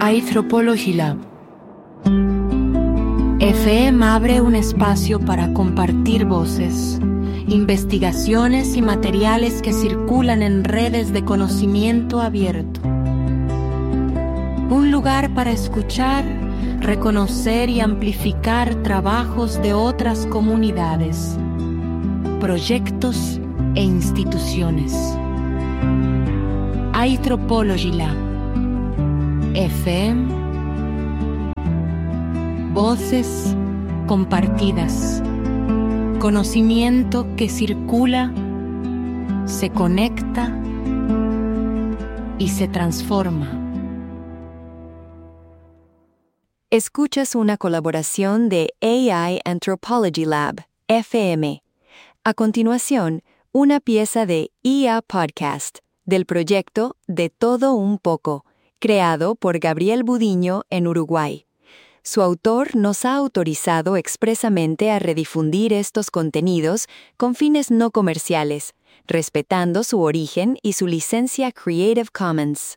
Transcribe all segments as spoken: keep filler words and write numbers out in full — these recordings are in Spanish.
Anthropology Lab. F E M abre un espacio para compartir voces, investigaciones y materiales que circulan en redes de conocimiento abierto. Un lugar para escuchar, reconocer y amplificar trabajos de otras comunidades, proyectos e instituciones. Anthropology Lab. F E M. Voces compartidas. Conocimiento que circula, se conecta y se transforma. Escuchas una colaboración de A I Anthropology Lab, F E M. A continuación, una pieza de I A Podcast, del proyecto De Todo Un Poco, creado por Gabriel Budiño en Uruguay. Su autor nos ha autorizado expresamente a redifundir estos contenidos con fines no comerciales, respetando su origen y su licencia Creative Commons.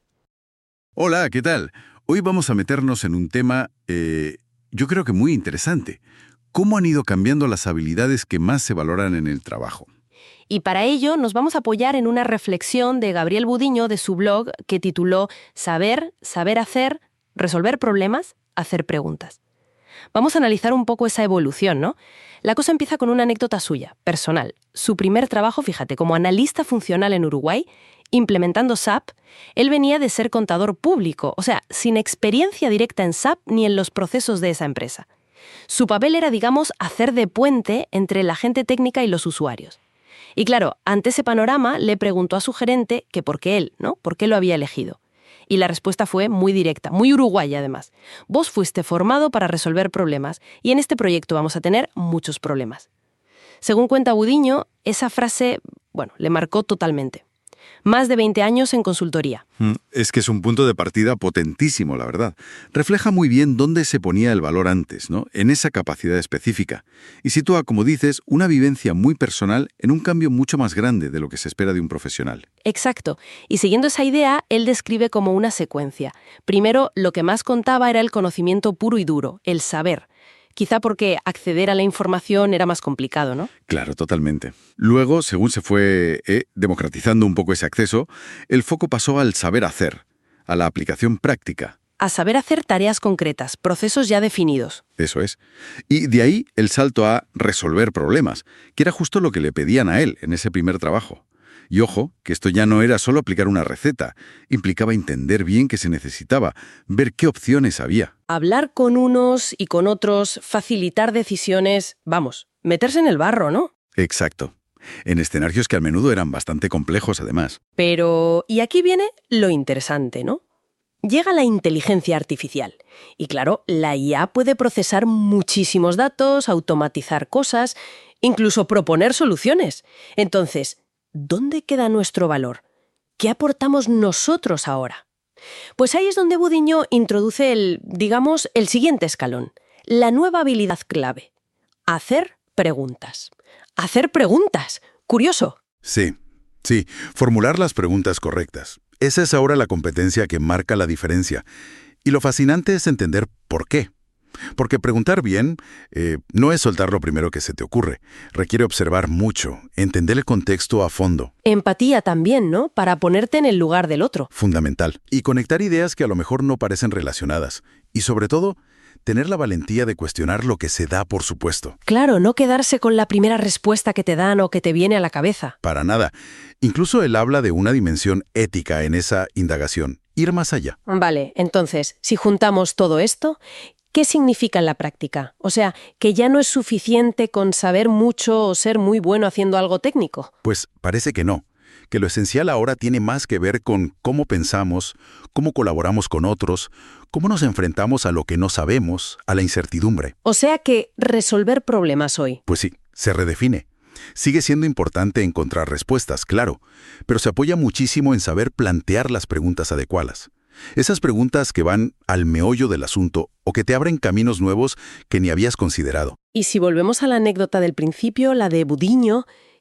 Hola, ¿qué tal? Hoy vamos a meternos en un tema, eh, yo creo que muy interesante. ¿Cómo han ido cambiando las habilidades que más se valoran en el trabajo? Y para ello nos vamos a apoyar en una reflexión de Gabriel Budiño de su blog que tituló Saber, saber hacer, resolver problemas, hacer preguntas. Vamos a analizar un poco esa evolución, ¿no? La cosa empieza con una anécdota suya, personal. Su primer trabajo, fíjate, como analista funcional en Uruguay, implementando S A P, él venía de ser contador público, o sea, sin experiencia directa en S A P ni en los procesos de esa empresa. Su papel era, digamos, hacer de puente entre la gente técnica y los usuarios. Y claro, ante ese panorama le preguntó a su gerente que por qué él, ¿no? ¿Por qué lo había elegido? Y la respuesta fue muy directa, muy uruguaya además. Vos fuiste formado para resolver problemas y en este proyecto vamos a tener muchos problemas. Según cuenta Budiño, esa frase, bueno, le marcó totalmente. Más de veinte años en consultoría. Es que es un punto de partida potentísimo, la verdad. Refleja muy bien dónde se ponía el valor antes, ¿no? En esa capacidad específica. Y sitúa, como dices, una vivencia muy personal en un cambio mucho más grande de lo que se espera de un profesional. Exacto. Y siguiendo esa idea, él describe como una secuencia. Primero, lo que más contaba era el conocimiento puro y duro, el saber. Quizá porque acceder a la información era más complicado, ¿no? Claro, totalmente. Luego, según se fue eh, democratizando un poco ese acceso, el foco pasó al saber hacer, a la aplicación práctica. A saber hacer tareas concretas, procesos ya definidos. Eso es. Y de ahí el salto a resolver problemas, que era justo lo que le pedían a él en ese primer trabajo. Y ojo, que esto ya no era solo aplicar una receta, implicaba entender bien qué se necesitaba, ver qué opciones había. Hablar con unos y con otros, facilitar decisiones, vamos, meterse en el barro, ¿no? Exacto. En escenarios que a menudo eran bastante complejos, además. Pero, y aquí viene lo interesante, ¿no? Llega la inteligencia artificial. Y claro, la I A puede procesar muchísimos datos, automatizar cosas, incluso proponer soluciones. Entonces, ¿dónde queda nuestro valor? ¿Qué aportamos nosotros ahora? Pues ahí es donde Budiño introduce el, digamos, el siguiente escalón, la nueva habilidad clave. Hacer preguntas. Hacer preguntas. Curioso. Sí, sí, formular las preguntas correctas. Esa es ahora la competencia que marca la diferencia. Y lo fascinante es entender por qué. Porque preguntar bien eh, no es soltar lo primero que se te ocurre. Requiere observar mucho, entender el contexto a fondo. Empatía también, ¿no? Para ponerte en el lugar del otro. Fundamental. Y conectar ideas que a lo mejor no parecen relacionadas. Y sobre todo, tener la valentía de cuestionar lo que se da por supuesto. Claro, no quedarse con la primera respuesta que te dan o que te viene a la cabeza. Para nada. Incluso él habla de una dimensión ética en esa indagación. Ir más allá. Vale, entonces, si juntamos todo esto, ¿qué significa en la práctica? O sea, que ya no es suficiente con saber mucho o ser muy bueno haciendo algo técnico. Pues parece que no. Que lo esencial ahora tiene más que ver con cómo pensamos, cómo colaboramos con otros, cómo nos enfrentamos a lo que no sabemos, a la incertidumbre. O sea que resolver problemas hoy. Pues sí, se redefine. Sigue siendo importante encontrar respuestas, claro, pero se apoya muchísimo en saber plantear las preguntas adecuadas. Esas preguntas que van al meollo del asunto o que te abren caminos nuevos que ni habías considerado. Y si volvemos a la anécdota del principio, la de Budiño,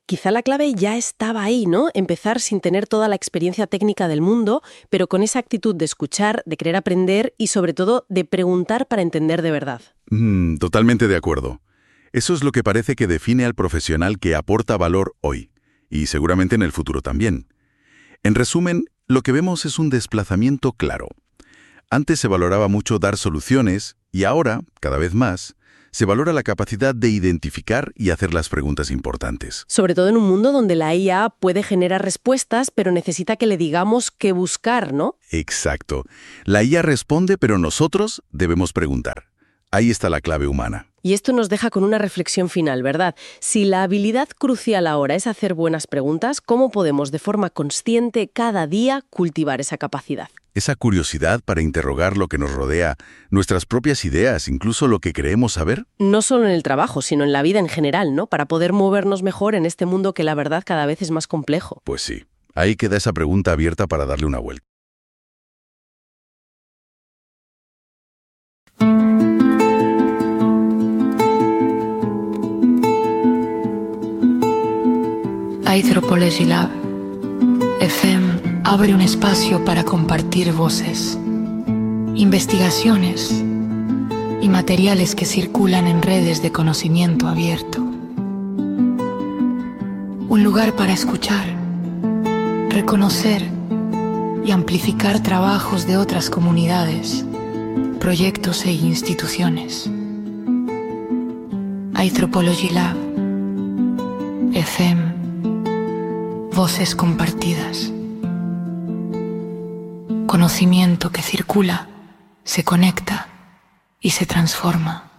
Quizá la clave ya estaba ahí, ¿no? Empezar sin tener toda la experiencia técnica del mundo, pero con esa actitud de escuchar, de querer aprender y sobre todo de preguntar para entender de verdad. Mm, totalmente de acuerdo. Eso es lo que parece que define al profesional que aporta valor hoy, y seguramente en el futuro también. En resumen, lo que vemos es un desplazamiento claro. Antes se valoraba mucho dar soluciones y ahora, cada vez más, se valora la capacidad de identificar y hacer las preguntas importantes. Sobre todo en un mundo donde la I A puede generar respuestas, pero necesita que le digamos qué buscar, ¿no? Exacto. La I A responde, pero nosotros debemos preguntar. Ahí está la clave humana. Y esto nos deja con una reflexión final, ¿verdad? Si la habilidad crucial ahora es hacer buenas preguntas, ¿cómo podemos de forma consciente cada día cultivar esa capacidad? Esa curiosidad para interrogar lo que nos rodea, nuestras propias ideas, incluso lo que creemos saber. No solo en el trabajo, sino en la vida en general, ¿no? Para poder movernos mejor en este mundo que la verdad cada vez es más complejo. Pues sí, ahí queda esa pregunta abierta para darle una vuelta. Anthropology Lab F M abre un espacio para compartir voces, investigaciones y materiales que circulan en redes de conocimiento abierto. Un lugar para escuchar, reconocer y amplificar trabajos de otras comunidades, proyectos e instituciones. Anthropology Lab F M. Voces compartidas. Conocimiento que circula, se conecta y se transforma.